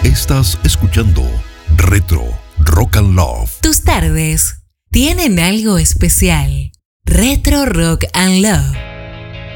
Estás escuchando Retro Rock and Love. Tus tardes tienen algo especial. Retro Rock and Love.